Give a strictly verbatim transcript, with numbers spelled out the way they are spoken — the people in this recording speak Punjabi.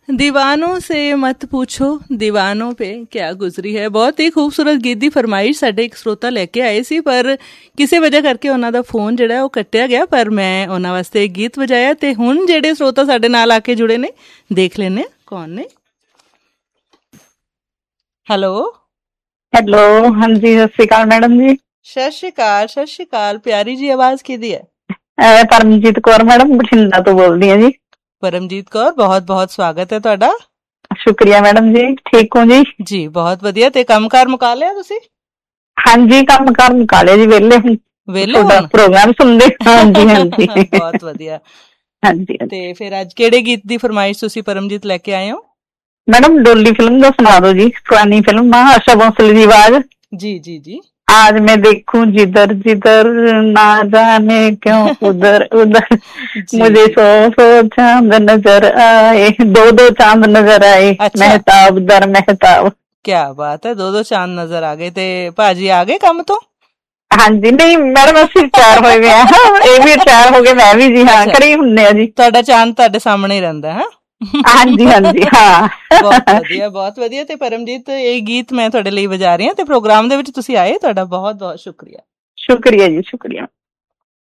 दीवानों से मत पूछो दीवानों पे क्या गुजरी है। बहुत ही खूबसूरत गीत ਦੀ ਫਰਮਾਇਸ਼ ਸਾਡੇ ਇੱਕ ਸਰੋਤਾ ਲੈ ਕੇ ਆਏ ਸੀ, ਪਰ ਕਿਸੇ ਵਜ੍ਹਾ ਕਰਕੇ ਉਹਨਾਂ ਦਾ ਫੋਨ ਜਿਹੜਾ ਉਹ ਕੱਟਿਆ ਗਿਆ, ਪਰ ਮੈਂ ਉਹਨਾਂ ਵਾਸਤੇ ਗੀਤ ਵਜਾਇਆ। ਤੇ ਹੁਣ ਜਿਹੜੇ ਸਰੋਤਾ ਸਾਡੇ ਨਾਲ ਆ ਕੇ ਜੁੜੇ ਨੇ, ਦੇਖ ਲੈਂਦੇ ਕੌਣ ਨੇ। ਹੈਲੋ ਹੈਲੋ, ਹਾਂਜੀ ਸਤਿ ਸ਼੍ਰੀ ਅਕਾਲ ਮੈਡਮ ਜੀ। ਸਤਿ ਸ਼੍ਰੀ ਅਕਾਲ, ਸਤਿ ਸ਼੍ਰੀ ਅਕਾਲ। ਪਿਆਰੀ ਜੀ ਆਵਾਜ਼ ਕਿਹਦੀ ਹੈ? ਪਰਮਜੀਤ ਕੌਰ ਮੈਡਮ, ਬਠਿੰਡਾ ਤੋਂ ਬੋਲਦੀ ਹਾਂ ਜੀ। ਪਰਮਜੀਤ ਕੌਰ, ਬਹੁਤ ਬਹੁਤ ਸਵਾਗਤ ਹੈ ਤੁਹਾਡਾ। ਸ਼ੁਕਰੀਆ ਮੈਡਮ ਜੀ। ਠੀਕ ਹੋ ਜੀ? ਜੀ ਬਹੁਤ ਵਧੀਆ। ਤੇ ਕੰਮ ਕਾਰ ਮੁਕਾ ਲਿਆ ਤੁਸੀਂ? ਹਾਂਜੀ ਕੰਮ ਕਾਰ ਮੁਕਾ ਲਿਆ ਜੀ, ਵਿਹਲੇ ਹੁਣ ਵਿਹਲੇ ਪ੍ਰੋਗਰਾਮ ਸੁਣਦੇ। ਹਾਂਜੀ ਹਾਂਜੀ ਬਹੁਤ ਵਧੀਆ। ਹਾਂਜੀ ਤੇ ਫਿਰ ਅੱਜ ਕਿਹੜੇ ਗੀਤ ਦੀ ਫਰਮਾਇਸ਼ ਤੁਸੀਂ ਪਰਮਜੀਤ ਲੈ ਕੇ ਆਏ ਹੋ? ਮੈਡਮ ਡੋਲੀ ਫਿਲਮ ਦਾ ਸੁਣਾ ਦੋ ਜੀ, ਪੁਰਾਣੀ ਫਿਲਮ ਆ, ਆਸ਼ਾ ਭੋਸਲੇ ਦੀ ਆਵਾਜ਼। ਜੀ ਜੀ ਜੀ। आज मैं देखूं जिधर जिधर ना जाने क्यों उधर उधर मुझे सौ सौ चांद नजर आए, दो दो चांद नजर आए। अच्छा। मेहताब दर मेहताब। क्या बात है, दो दो चांद नजर आ गए। ते भाजी आ गए काम तो? हाँ जी, नहीं मैडम ਅਸੀਂ ਰਿਟਾਇਰ ਹੋਏ ਵੇ ਆ, ਇਹ ਵੀ ਰਿਟਾਇਰ ਹੋ ਗਏ, ਮੈਂ ਵੀ ਜੀ। ਹਾਂ ਘਰੇ ਹੁੰਦੇ ਆ ਜੀ। ਤੁਹਾਡਾ ਚਾਂਦ ਤੁਹਾਡੇ ਸਾਹਮਣੇ ਹੀ ਰਹਿੰਦਾ ਹੈ? ਹਾਂਜੀ ਹਾਂਜੀ ਹਾਂ। ਬਹੁਤ ਵਧੀਆ ਬਹੁਤ ਵਧੀਆ। ਤੇ ਪਰਮਜੀਤ, ਇਹ ਗੀਤ ਮੈਂ ਤੁਹਾਡੇ ਲਈ ਵਜਾ ਰਹੀ ਹਾਂ ਤੇ ਪ੍ਰੋਗਰਾਮ ਦੇ ਵਿੱਚ ਤੁਸੀਂ ਆਏ, ਤੁਹਾਡਾ ਬਹੁਤ ਬਹੁਤ ਸ਼ੁਕਰੀਆ। ਸ਼ੁਕਰੀਆ ਜੀ, ਸ਼ੁਕਰੀਆ।